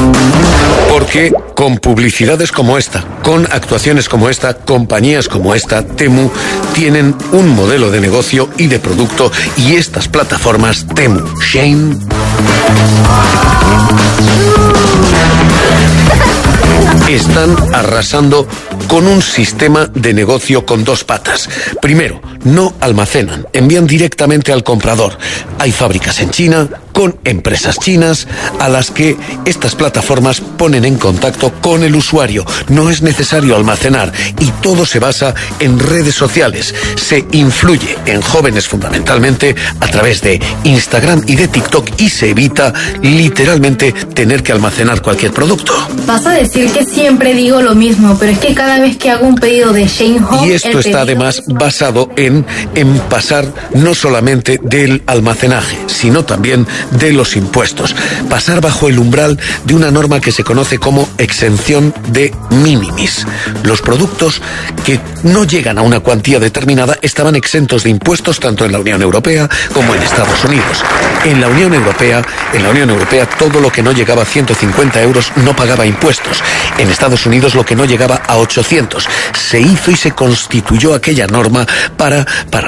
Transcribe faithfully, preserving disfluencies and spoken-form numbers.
Porque con publicidades como esta, con actuaciones como esta, compañías como esta, Temu tienen un modelo de negocio y de producto, y estas plataformas Temu, Shein, están arrasando con un sistema de negocio con dos patas. Primero, no almacenan, envían directamente al comprador. Hay fábricas en China, con empresas chinas, a las que estas plataformas ponen en contacto con el usuario. No es necesario almacenar, y todo se basa en redes sociales. Se influye en jóvenes fundamentalmente a través de Instagram y de TikTok, y se evita literalmente tener que almacenar cualquier producto. Vas a decir que siempre digo lo mismo, pero es que cada vez que hago un pedido de Shein Home... Y esto está además basado en, en pasar no solamente del almacenaje, sino también de los impuestos. Pasar bajo el umbral de una norma que se conoce como exención de minimis. Los productos que no llegan a una cuantía determinada estaban exentos de impuestos tanto en la Unión Europea como en Estados Unidos. En la Unión Europea, en la Unión Europea todo lo que no llegaba a ciento cincuenta euros no pagaba impuestos. En Estados Unidos lo que no llegaba a ochocientos. Se hizo y se constituyó aquella norma para, para